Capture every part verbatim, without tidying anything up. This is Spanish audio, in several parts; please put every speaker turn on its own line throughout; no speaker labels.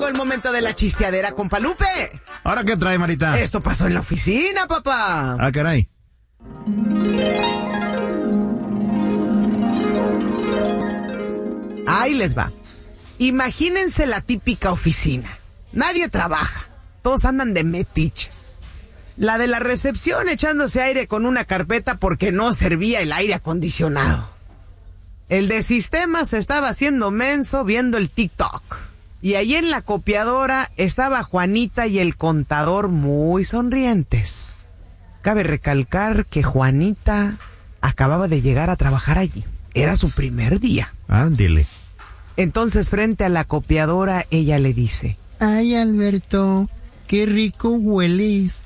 el momento de la chisteadera, compa Lupe.
¿Ahora qué trae, Marita?
Esto pasó en la oficina, papá.
Ah, caray.
Ahí les va. Imagínense la típica oficina. Nadie trabaja. Todos andan de metiches. La de la recepción echándose aire con una carpeta porque no servía el aire acondicionado. El de sistemas estaba haciendo menso viendo el TikTok. Y ahí en la copiadora estaba Juanita y el contador muy sonrientes. Cabe recalcar que Juanita acababa de llegar a trabajar allí. Era su primer día.
Ándele.
Entonces, frente a la copiadora, ella le dice:
Ay, Alberto, qué rico hueles.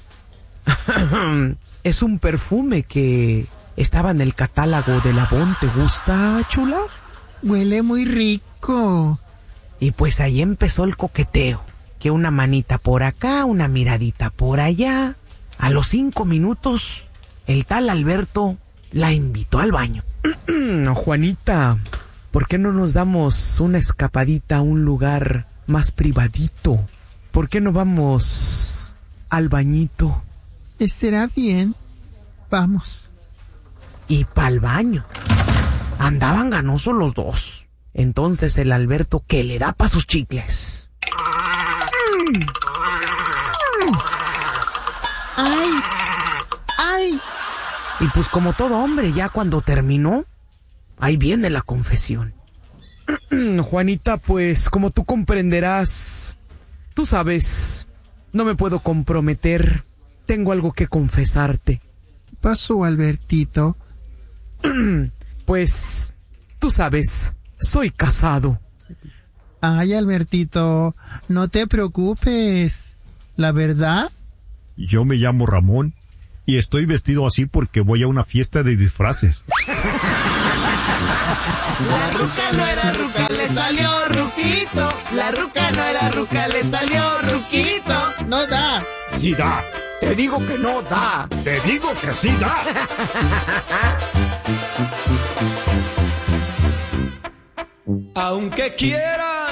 Es un perfume que estaba en el catálogo de Avon. ¿Te gusta, chula?
Huele muy rico.
Y pues ahí empezó el coqueteo. Que una manita por acá, una miradita por allá. A los cinco minutos, el tal Alberto la invitó al baño. Juanita, ¿por qué no nos damos una escapadita a un lugar más privadito? ¿Por qué no vamos al bañito?
Estará bien. Vamos.
Y pa'l baño. Andaban ganosos los dos. Entonces el Alberto que le da pa' sus chicles.
¡Ay! ¡Ay!
Y pues como todo hombre, ya cuando terminó, ahí viene la confesión. Juanita, pues como tú comprenderás, tú sabes, no me puedo comprometer. Tengo algo que confesarte.
¿Qué pasó, Albertito?
Pues, tú sabes, soy casado.
Ay, Albertito, no te preocupes. ¿La verdad?
Yo me llamo Ramón y estoy vestido así porque voy a una fiesta de disfraces.
La ruca no era ruca, le salió ruquito. La ruca no era ruca, le salió ruquito.
No da.
Sí da.
Te digo que no da.
Te digo que sí da.
Aunque quiera